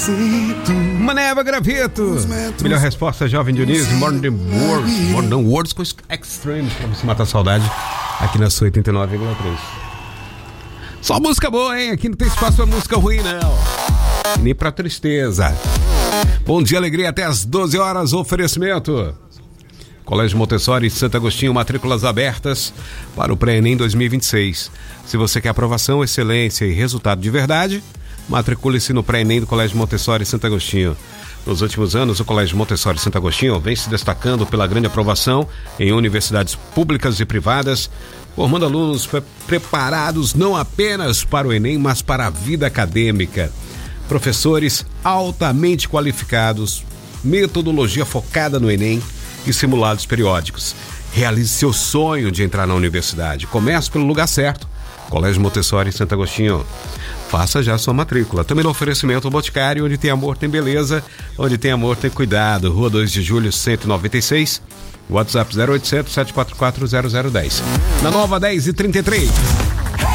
Maneva Graveto. Melhor resposta, Jovem Dionísio. Modern Words com Extremes pra você matar a saudade. Aqui na sua 89,3. Só música boa, hein? Aqui não tem espaço pra música ruim, não. E nem pra tristeza. Bom dia, alegria, até às 12 horas. Oferecimento Colégio Montessori Santo Agostinho, matrículas abertas para o Pré-ENEM 2026. Se você quer aprovação, excelência e resultado de verdade, matricule-se no Pré-ENEM do Colégio Montessori Santo Agostinho. Nos últimos anos, o Colégio Montessori Santo Agostinho vem se destacando pela grande aprovação em universidades públicas e privadas, formando alunos preparados não apenas para o ENEM, mas para a vida acadêmica. Professores altamente qualificados, metodologia focada no ENEM e simulados periódicos. Realize seu sonho de entrar na universidade. Comece pelo lugar certo. Colégio Montessori Santo Agostinho. Faça já sua matrícula. Também no oferecimento ao Boticário, onde tem amor, tem beleza. Onde tem amor, tem cuidado. Rua 2 de Julho, 196. WhatsApp 0800 744 0010. Na nova 10h33.